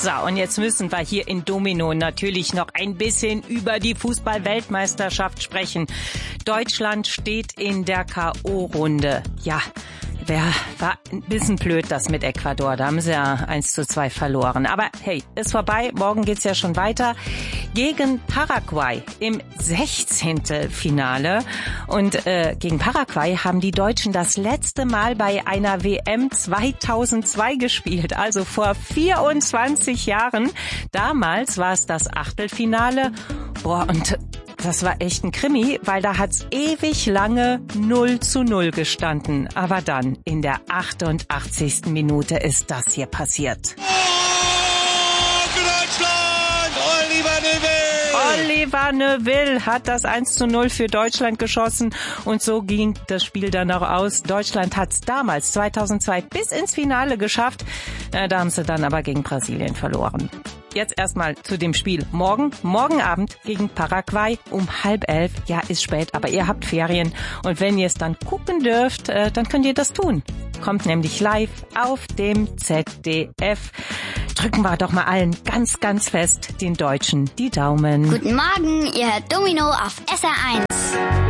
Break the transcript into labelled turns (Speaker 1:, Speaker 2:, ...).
Speaker 1: So, und jetzt müssen wir hier in Domino natürlich noch ein bisschen über die Fußball-Weltmeisterschaft sprechen. Deutschland steht in der K.O.-Runde. Ja, war ein bisschen blöd, das mit Ecuador. Da haben sie ja 1:2 verloren. Aber hey, ist vorbei. Morgen geht's ja schon weiter gegen Paraguay im 16. Finale. Und gegen Paraguay haben die Deutschen das letzte Mal bei einer WM 2002 gespielt. Also vor 24 Jahren. Damals war es das Achtelfinale. Und das war echt ein Krimi, weil da hat's ewig lange 0:0 gestanden. Aber dann, in der 88. Minute ist das hier passiert.
Speaker 2: Für Deutschland! Oliver Neuville!
Speaker 1: Oliver Neuville hat das 1:0 für Deutschland geschossen und so ging das Spiel dann auch aus. Deutschland hat's damals, 2002, bis ins Finale geschafft. Da haben sie dann aber gegen Brasilien verloren. Jetzt erstmal zu dem Spiel morgen Abend gegen Paraguay um 10:30. Ja, ist spät, aber ihr habt Ferien. Und wenn ihr es dann gucken dürft, dann könnt ihr das tun. Kommt nämlich live auf dem ZDF. Drücken wir doch mal allen ganz, ganz fest den Deutschen die Daumen.
Speaker 3: Guten Morgen, ihr hört Domino auf SR1.